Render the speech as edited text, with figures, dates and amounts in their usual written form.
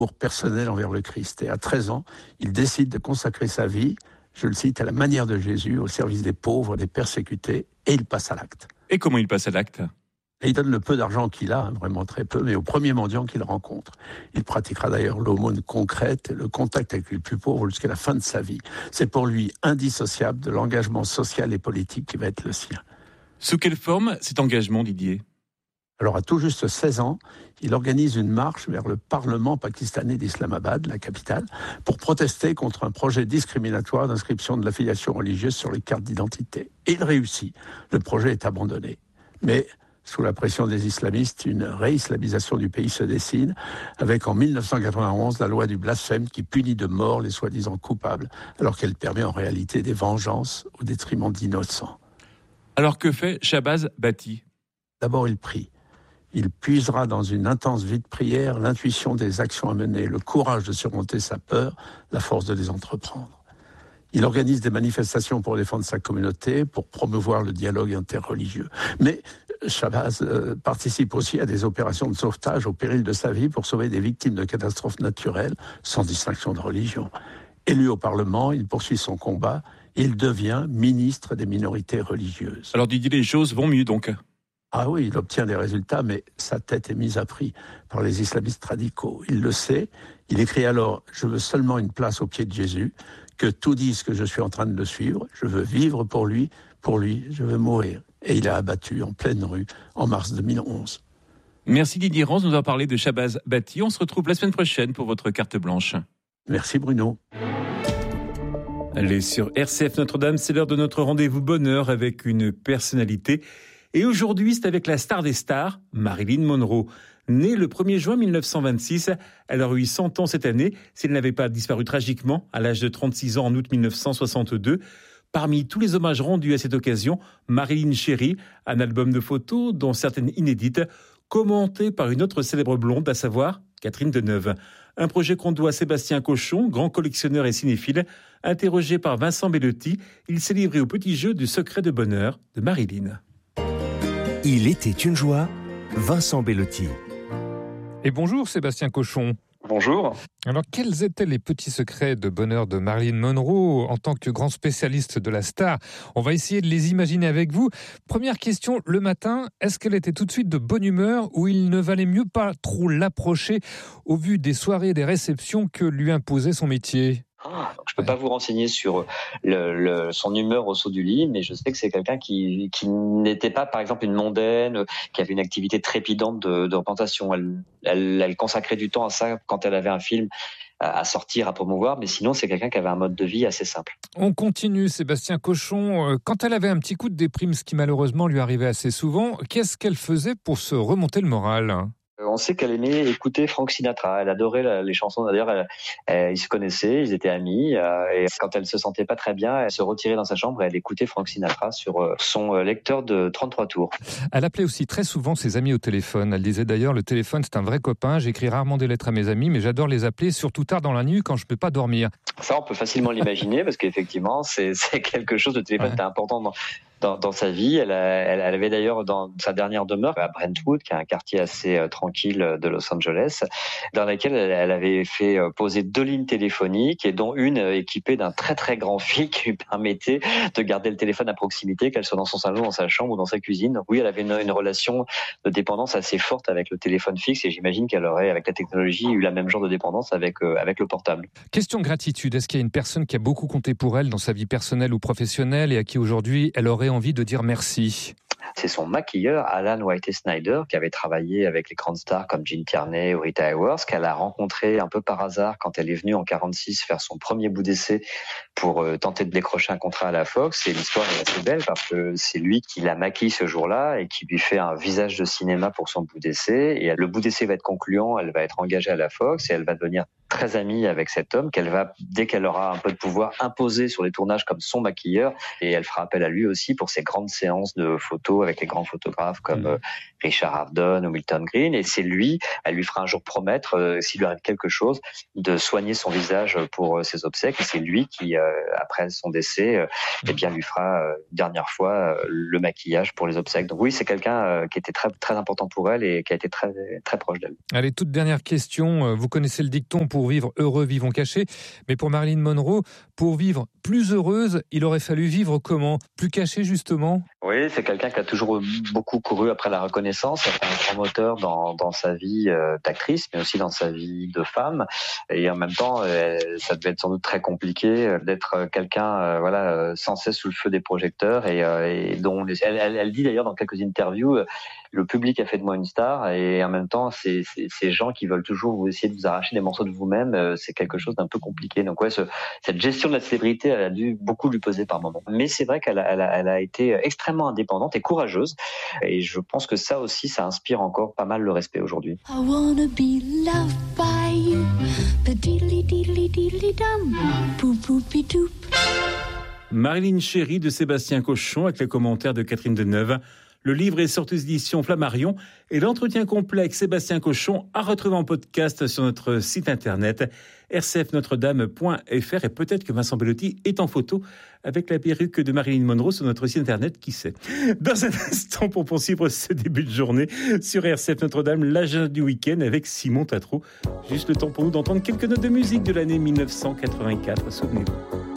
amour personnel envers le Christ. Et à 13 ans, il décide de consacrer sa vie, je le cite, à la manière de Jésus, au service des pauvres, des persécutés, et il passe à l'acte. Et comment il passe à l'acte ? Et il donne le peu d'argent qu'il a, vraiment très peu, mais au premier mendiant qu'il rencontre. Il pratiquera d'ailleurs l'aumône concrète et le contact avec les plus pauvres jusqu'à la fin de sa vie. C'est pour lui indissociable de l'engagement social et politique qui va être le sien. Sous quelle forme cet engagement, Didier ? Alors, à tout juste 16 ans, il organise une marche vers le Parlement pakistanais d'Islamabad, la capitale, pour protester contre un projet discriminatoire d'inscription de l'affiliation religieuse sur les cartes d'identité. Et il réussit. Le projet est abandonné. Mais sous la pression des islamistes, une réislamisation du pays se dessine, avec en 1991 la loi du blasphème qui punit de mort les soi-disant coupables, alors qu'elle permet en réalité des vengeances au détriment d'innocents. Alors que fait Shahbaz Bhatti ? D'abord, il prie. Il puisera dans une intense vie de prière l'intuition des actions à mener, le courage de surmonter sa peur, la force de les entreprendre. Il organise des manifestations pour défendre sa communauté, pour promouvoir le dialogue interreligieux. Mais Shahbaz participe aussi à des opérations de sauvetage au péril de sa vie pour sauver des victimes de catastrophes naturelles, sans distinction de religion. Élu au Parlement, il poursuit son combat. Il devient ministre des minorités religieuses. Alors Didier, les choses vont mieux donc ? Ah oui, il obtient des résultats, mais sa tête est mise à prix par les islamistes radicaux. Il le sait. Il écrit alors « Je veux seulement une place au pied de Jésus, que tout dise que je suis en train de le suivre. Je veux vivre pour lui, je veux mourir. » Et il est abattu en pleine rue en mars 2011. Merci Didier Rance de nous avoir parlé de Shahbaz Bhatti. On se retrouve la semaine prochaine pour votre carte blanche. Merci Bruno. Allez, sur RCF Notre-Dame, c'est l'heure de notre rendez-vous bonheur avec une personnalité. Et aujourd'hui, c'est avec la star des stars, Marilyn Monroe. Née le 1er juin 1926, elle aurait eu 100 ans cette année si elle n'avait pas disparu tragiquement à l'âge de 36 ans en août 1962. Parmi tous les hommages rendus à cette occasion, Marilyn Chérie, un album de photos, dont certaines inédites, commenté par une autre célèbre blonde, à savoir Catherine Deneuve. Un projet qu'on doit à Sébastien Cochon, grand collectionneur et cinéphile. Interrogé par Vincent Bellotti, il s'est livré au petit jeu du secret de bonheur de Marilyn. Il était une joie, Vincent Bellotti. Et bonjour Sébastien Cochon. Bonjour. Alors quels étaient les petits secrets de bonheur de Marilyn Monroe en tant que grand spécialiste de la star ? On va essayer de les imaginer avec vous. Première question, le matin, est-ce qu'elle était tout de suite de bonne humeur ou il ne valait mieux pas trop l'approcher au vu des soirées et des réceptions que lui imposait son métier ? Je ne peux pas vous renseigner sur son humeur au saut du lit, mais je sais que c'est quelqu'un qui n'était pas, par exemple, une mondaine, qui avait une activité trépidante de représentation. Elle consacrait du temps à ça quand elle avait un film à sortir, à promouvoir, mais sinon, c'est quelqu'un qui avait un mode de vie assez simple. On continue, Sébastien Cochon. Quand elle avait un petit coup de déprime, ce qui malheureusement lui arrivait assez souvent, qu'est-ce qu'elle faisait pour se remonter le moral ? On sait qu'elle aimait écouter Frank Sinatra. Elle adorait les chansons. D'ailleurs, ils se connaissaient, ils étaient amis. Et quand elle se sentait pas très bien, elle se retirait dans sa chambre et elle écoutait Frank Sinatra sur son lecteur de 33 tours. Elle appelait aussi très souvent ses amis au téléphone. Elle disait d'ailleurs, le téléphone, c'est un vrai copain. J'écris rarement des lettres à mes amis, mais j'adore les appeler, surtout tard dans la nuit quand je peux pas dormir. Ça, on peut facilement l'imaginer parce qu'effectivement, c'est quelque chose, le téléphone est important dans sa vie. Elle avait d'ailleurs dans sa dernière demeure à Brentwood, qui est un quartier assez tranquille de Los Angeles, dans laquelle elle avait fait poser 2 lignes téléphoniques et dont une équipée d'un très très grand fil qui lui permettait de garder le téléphone à proximité, qu'elle soit dans son salon, dans sa chambre ou dans sa cuisine. Oui, elle avait une relation de dépendance assez forte avec le téléphone fixe et j'imagine qu'elle aurait, avec la technologie, eu la même genre de dépendance avec le portable. Question gratitude. Est-ce qu'il y a une personne qui a beaucoup compté pour elle dans sa vie personnelle ou professionnelle et à qui aujourd'hui elle aurait envie de dire merci ? C'est son maquilleur, Alan Whitey-Snyder, qui avait travaillé avec les grandes stars comme Gene Tierney ou Rita Hayworth, qu'elle a rencontré un peu par hasard quand elle est venue en 46 faire son premier bout d'essai pour tenter de décrocher un contrat à la Fox. Et l'histoire est assez belle parce que c'est lui qui la maquille ce jour-là et qui lui fait un visage de cinéma pour son bout d'essai. Et le bout d'essai va être concluant, elle va être engagée à la Fox et elle va devenir très amie avec cet homme, qu'elle va, dès qu'elle aura un peu de pouvoir, imposer sur les tournages comme son maquilleur. Et elle fera appel à lui aussi pour ses grandes séances de photos avec les grands photographes comme Richard Avedon ou Milton Green. Et c'est lui, elle lui fera un jour promettre, s'il lui arrive quelque chose, de soigner son visage pour ses obsèques. Et c'est lui qui, après son décès, eh bien, lui fera une dernière fois le maquillage pour les obsèques. Donc oui, c'est quelqu'un qui était très, très important pour elle et qui a été très, très proche d'elle. Allez, toute dernière question. Vous connaissez le dicton, pour vivre heureux, vivons cachés. Mais pour Marilyn Monroe, pour vivre plus heureuse, il aurait fallu vivre comment ? Plus caché, justement ? Oui, c'est quelqu'un qui a toujours beaucoup couru après la reconnaissance. C'est un grand moteur dans sa vie d'actrice, mais aussi dans sa vie de femme. Et en même temps, ça devait être sans doute très compliqué d'être quelqu'un sans cesse sous le feu des projecteurs et dont elle dit d'ailleurs dans quelques interviews, le public a fait de moi une star, et en même temps, ces gens qui veulent toujours vous essayer de vous arracher des morceaux de vous-même, c'est quelque chose d'un peu compliqué. Donc ouais, cette gestion de la célébrité, elle a dû beaucoup lui peser par moments. Mais c'est vrai qu'elle a été extrêmement indépendante et courageuse, et je pense que ça aussi, ça inspire encore pas mal le respect aujourd'hui. I wanna be loved by you, the diddly diddly diddly dum, boop boopy doop. Marilyn Chérie de Sébastien Cochon avec les commentaires de Catherine Deneuve. Le livre est sorti aux éditions Flammarion et l'entretien complet avec Sébastien Cochon à retrouver en podcast sur notre site internet rcfnotredame.fr, et peut-être que Vincent Bellotti est en photo avec la perruque de Marilyn Monroe sur notre site internet, qui sait. Dans un instant, pour poursuivre ce début de journée sur RCF Notre-Dame, l'agenda du week-end avec Simon Tatro. Juste le temps pour nous d'entendre quelques notes de musique de l'année 1984, souvenez-vous.